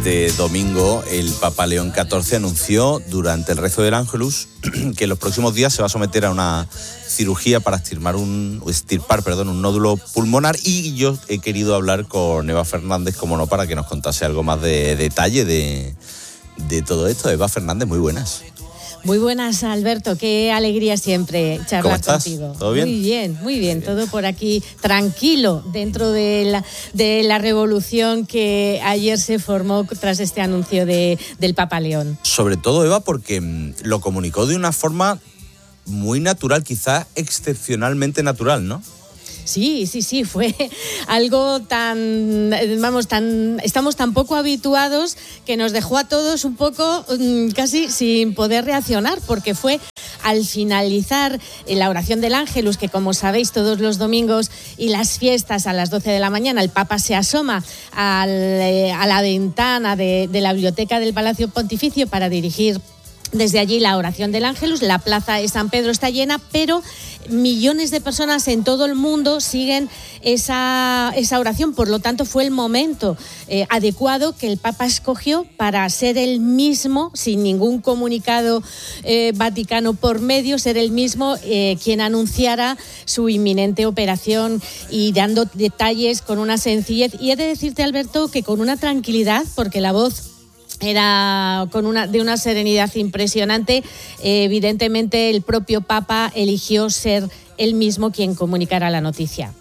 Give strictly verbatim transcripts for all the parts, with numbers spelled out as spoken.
este domingo el Papa León catorce anunció durante el rezo del Ángelus que en los próximos días se va a someter a una cirugía para extirpar un, extirpar, perdón, un nódulo pulmonar, y yo he querido hablar con Eva Fernández, como no, para que nos contase algo más de detalle de, de todo esto. Eva Fernández, muy buenas. Muy buenas, Alberto, qué alegría siempre charlar ¿Cómo estás? contigo. ¿Todo bien? Muy bien, muy bien, todo por aquí tranquilo dentro de la, de la revolución que ayer se formó tras este anuncio de, del Papa León. Sobre todo, Eva, porque mmm, lo comunicó de una forma muy natural, quizás excepcionalmente natural, ¿no? Sí, sí, sí, fue algo tan, vamos, tan, estamos tan poco habituados que nos dejó a todos un poco casi sin poder reaccionar, porque fue al finalizar la oración del Ángelus, que como sabéis todos los domingos y las fiestas a las doce de la mañana el Papa se asoma al, a la ventana de, de la biblioteca del Palacio Pontificio para dirigir desde allí la oración del Ángelus. La plaza de San Pedro está llena, pero millones de personas en todo el mundo siguen esa, esa oración. Por lo tanto, fue el momento eh, adecuado que el Papa escogió para ser él mismo, sin ningún comunicado eh, vaticano por medio, ser él mismo eh, quien anunciara su inminente operación y dando detalles con una sencillez. Y he de decirte, Alberto, que con una tranquilidad, porque la voz era con una, de una serenidad impresionante. Eh, evidentemente el propio Papa eligió ser él mismo quien comunicara la noticia.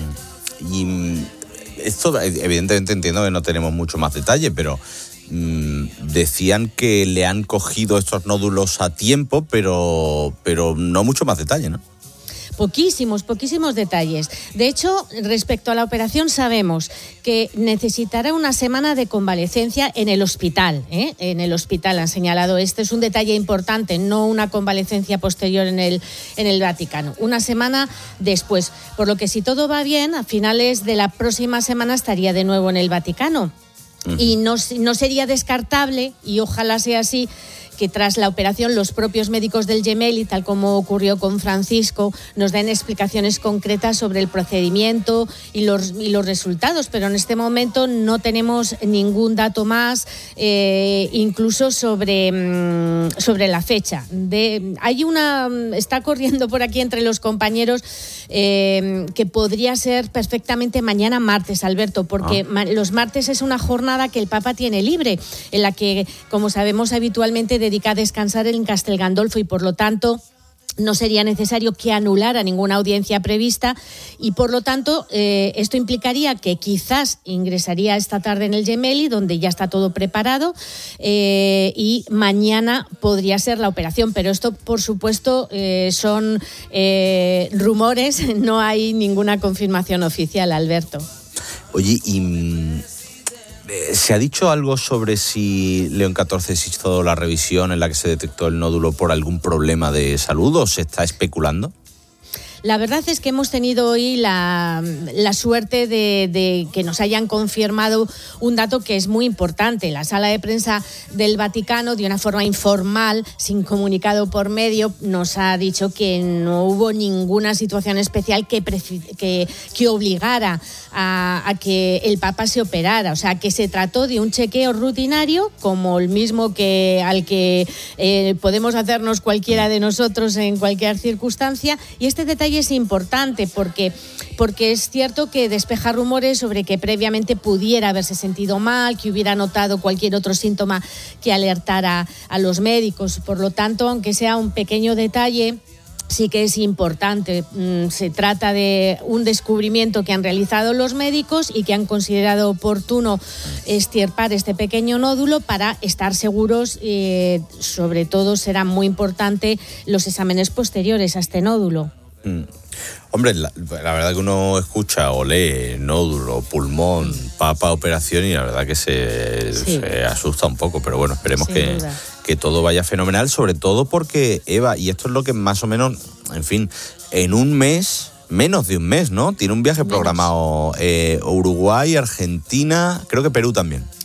Y esto, evidentemente entiendo que no tenemos mucho más detalle, pero mmm, decían que le han cogido estos nódulos a tiempo, pero, pero no mucho más detalle, ¿no? Poquísimos, poquísimos detalles. De hecho, respecto a la operación, sabemos que necesitará una semana de convalecencia en el hospital. ¿eh? En el hospital han señalado. Este es un detalle importante, no una convalecencia posterior en el, en el Vaticano. Una semana después. Por lo que, si todo va bien, a finales de la próxima semana estaría de nuevo en el Vaticano. Uh-huh. Y no, no sería descartable, y ojalá sea así, que tras la operación los propios médicos del Gemelli, tal como ocurrió con Francisco, nos den explicaciones concretas sobre el procedimiento y los, y los resultados, pero en este momento no tenemos ningún dato más, eh, incluso sobre, sobre la fecha. De, hay una, está corriendo por aquí entre los compañeros eh, que podría ser perfectamente mañana martes, Alberto, porque ah. los martes es una jornada que el Papa tiene libre, en la que, como sabemos, habitualmente dedica a descansar en Castel Gandolfo, y por lo tanto no sería necesario que anulara ninguna audiencia prevista, y por lo tanto eh, esto implicaría que quizás ingresaría esta tarde en el Gemelli, donde ya está todo preparado, eh, y mañana podría ser la operación, pero esto por supuesto eh, son eh, rumores, no hay ninguna confirmación oficial, Alberto. Oye, y ¿se ha dicho algo sobre si León catorce se hizo la revisión en la que se detectó el nódulo por algún problema de salud, o se está especulando? La verdad es que hemos tenido hoy la, la suerte de, de que nos hayan confirmado un dato que es muy importante. La sala de prensa del Vaticano, de una forma informal, sin comunicado por medio, nos ha dicho que no hubo ninguna situación especial que, que, que obligara a, a que el Papa se operara. O sea, que se trató de un chequeo rutinario, como el mismo que al que eh, podemos hacernos cualquiera de nosotros en cualquier circunstancia. Y este detalle es importante porque, porque es cierto que despeja rumores sobre que previamente pudiera haberse sentido mal, que hubiera notado cualquier otro síntoma que alertara a los médicos. Por lo tanto, aunque sea un pequeño detalle, sí que es importante. Se trata de un descubrimiento que han realizado los médicos y que han considerado oportuno extirpar este pequeño nódulo para estar seguros. Eh, sobre todo será muy importante los exámenes posteriores a este nódulo. Mm. Hombre, la, la verdad que uno escucha o lee nódulo, pulmón, Papa, operación, y la verdad que se, sí. se asusta un poco, pero bueno, esperemos que, que todo vaya fenomenal, sobre todo porque, Eva, y esto es lo que más o menos, en fin, en un mes, menos de un mes, ¿no? Tiene un viaje menos. programado eh, Uruguay, Argentina, creo que Perú también.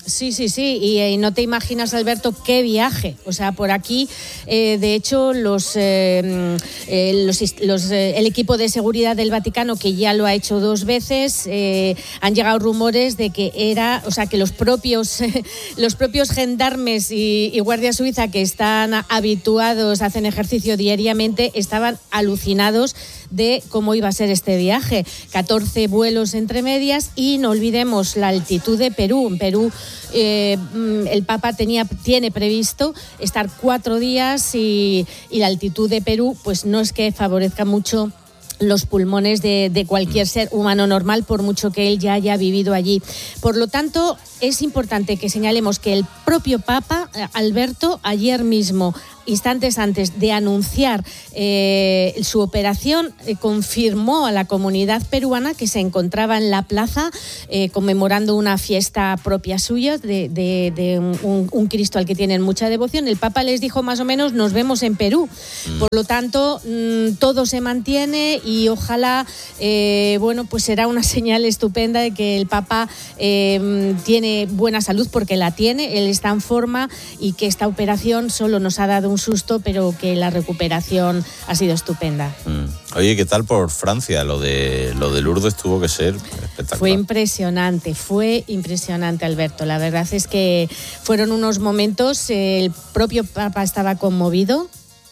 Sí, sí, sí, y, y no te imaginas, Alberto, qué viaje. O sea, por aquí, eh, de hecho, los, eh, eh, los, los eh, el equipo de seguridad del Vaticano, que ya lo ha hecho dos veces, eh, han llegado rumores de que era, o sea, que los propios, eh, los propios gendarmes y, y Guardia Suiza que están habituados, hacen ejercicio diariamente, estaban alucinados de cómo iba a ser este viaje. catorce vuelos entre medias y no olvidemos la altitud de Perú. En Perú eh, el Papa tenía, tiene previsto estar cuatro días y, y la altitud de Perú pues no es que favorezca mucho los pulmones de, de cualquier ser humano normal, por mucho que él ya haya vivido allí. Por lo tanto, es importante que señalemos que el propio Papa, Alberto, ayer mismo, instantes antes de anunciar eh, su operación, eh, confirmó a la comunidad peruana que se encontraba en la plaza eh, conmemorando una fiesta propia suya, de, de, de un, un Cristo al que tienen mucha devoción. El Papa les dijo más o menos, nos vemos en Perú. Por lo tanto, mmm, todo se mantiene y ojalá, eh, bueno, pues será una señal estupenda de que el Papa eh, tiene buena salud, porque la tiene, él está en forma, y que esta operación solo nos ha dado un susto, pero que la recuperación ha sido estupenda. Mm. Oye, ¿qué tal por Francia? Lo de lo de Lourdes tuvo que ser espectacular. Fue impresionante, fue impresionante, Alberto. La verdad es que fueron unos momentos, el propio Papa estaba conmovido.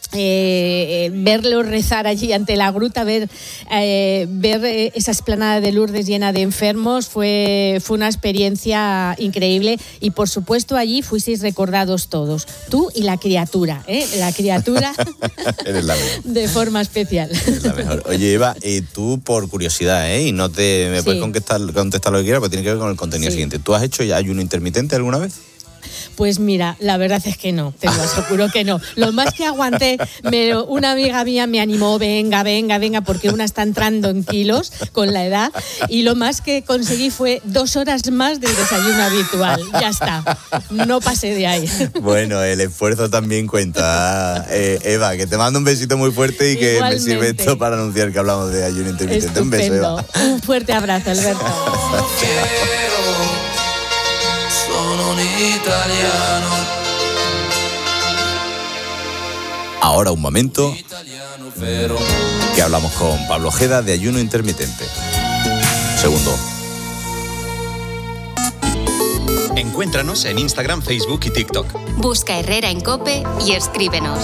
Eh, verlo rezar allí ante la gruta, ver, eh, ver esa explanada de Lourdes llena de enfermos, fue, fue una experiencia increíble. Y por supuesto allí fuisteis recordados todos, tú y la criatura, ¿eh? la criatura Eres la mejor. De forma especial. Eres la mejor. Oye, Eva, eh, tú por curiosidad, ¿eh? y no te me sí. puedes contestar, contestar lo que quieras, porque tiene que ver con el contenido sí. siguiente. ¿Tú has hecho ya ayuno intermitente alguna vez? Pues mira, la verdad es que no, te lo aseguro que no. Lo más que aguanté, me, una amiga mía me animó, venga, venga, venga, porque una está entrando en kilos con la edad, y lo más que conseguí fue dos horas más del desayuno habitual. Ya está, no pasé de ahí. Bueno, el esfuerzo también cuenta. Eh, Eva, que te mando un besito muy fuerte y que Igualmente. Me sirve esto para anunciar que hablamos de ayuno intermitente. Estupendo. Un beso, Eva. Un fuerte abrazo, Alberto. Ahora un momento que hablamos con Pablo Ojeda de ayuno intermitente. Segundo. Encuéntranos en Instagram, Facebook y TikTok. Busca Herrera en COPE y escríbenos.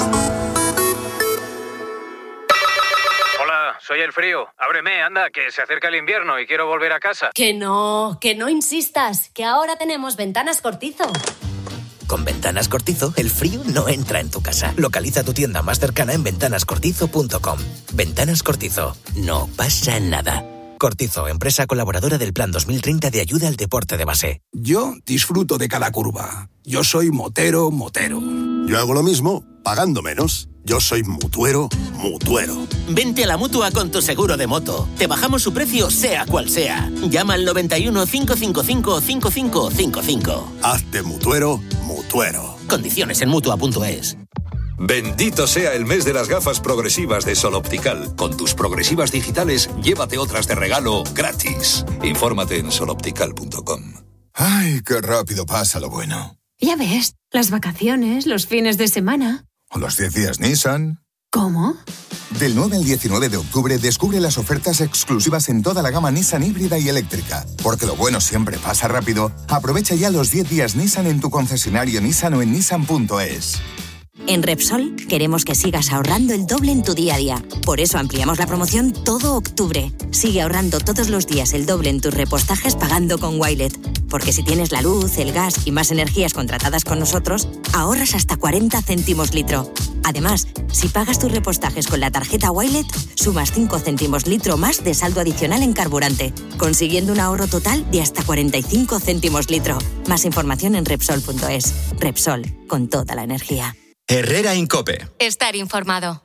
Hola, soy el frío. Ábreme, anda, que se acerca el invierno y quiero volver a casa. Que no, que no insistas, que ahora tenemos Ventanas Cortizo. Con Ventanas Cortizo, el frío no entra en tu casa. Localiza tu tienda más cercana en ventanas cortizo punto com. Ventanas Cortizo, no pasa nada. Cortizo, empresa colaboradora del Plan dos mil treinta de ayuda al deporte de base. Yo disfruto de cada curva. Yo soy motero, motero. Yo hago lo mismo, pagando menos. Yo soy mutuero, mutuero. Vente a la Mutua con tu seguro de moto. Te bajamos su precio sea cual sea. Llama al noventa y uno, cinco cinco cinco, cinco cinco cinco cinco. Hazte mutuero, mutuero. Condiciones en mutua punto es. Bendito sea el mes de las gafas progresivas de Sol Optical. Con tus progresivas digitales, llévate otras de regalo gratis. Infórmate en sol optical punto com. Ay, qué rápido pasa lo bueno. Ya ves, las vacaciones, los fines de semana. ¿O los diez días Nissan? ¿Cómo? Del nueve al diecinueve de octubre descubre las ofertas exclusivas en toda la gama Nissan híbrida y eléctrica. Porque lo bueno siempre pasa rápido. Aprovecha ya los diez días Nissan en tu concesionario Nissan o en nissan punto es. En Repsol queremos que sigas ahorrando el doble en tu día a día. Por eso ampliamos la promoción todo octubre. Sigue ahorrando todos los días el doble en tus repostajes pagando con Wilet. Porque si tienes la luz, el gas y más energías contratadas con nosotros, ahorras hasta cuarenta céntimos litro. Además, si pagas tus repostajes con la tarjeta Wilet, sumas cinco céntimos litro más de saldo adicional en carburante, consiguiendo un ahorro total de hasta cuarenta y cinco céntimos litro. Más información en Repsol punto es. Repsol, con toda la energía. Herrera en COPE. Estar informado.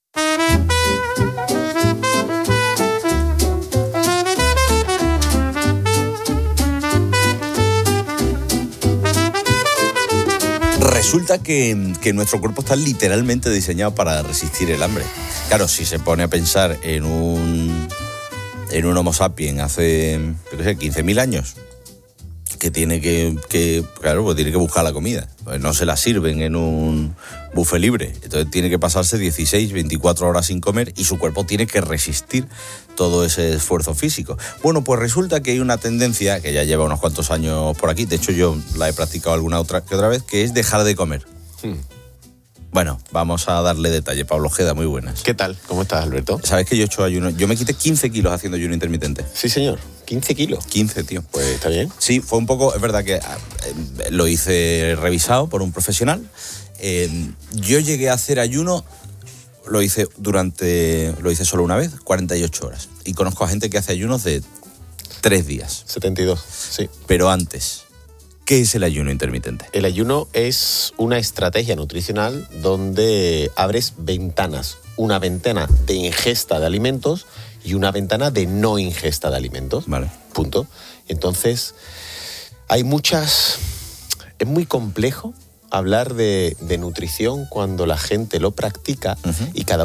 Resulta que, que nuestro cuerpo está literalmente diseñado para resistir el hambre. Claro, si se pone a pensar en un, en un Homo sapiens hace, yo qué sé, quince mil años, que tiene que, que, claro, pues tiene que buscar la comida. Pues no se la sirven en un buffet libre. Entonces tiene que pasarse dieciséis, veinticuatro horas sin comer y su cuerpo tiene que resistir todo ese esfuerzo físico. Bueno, pues resulta que hay una tendencia que ya lleva unos cuantos años por aquí, de hecho yo la he practicado alguna otra que otra vez, que es dejar de comer. Hmm. Bueno, vamos a darle detalle. Pablo Ojeda, muy buenas. ¿Qué tal? ¿Cómo estás, Alberto? ¿Sabes que yo he hecho ayuno? Yo me quité quince kilos haciendo ayuno intermitente. Sí, señor. ¿quince kilos? quince, tío. Pues está bien. Sí, fue un poco... Es verdad que eh, lo hice revisado por un profesional. Eh, yo llegué a hacer ayuno, lo hice durante... Lo hice solo una vez, cuarenta y ocho horas. Y conozco a gente que hace ayunos de tres días. setenta y dos, sí. Pero antes... ¿Qué es el ayuno intermitente? El ayuno es una estrategia nutricional donde abres ventanas. Una ventana de ingesta de alimentos y una ventana de no ingesta de alimentos. Vale. Punto. Entonces, hay muchas... Es muy complejo hablar de, de nutrición cuando la gente lo practica uh-huh. y cada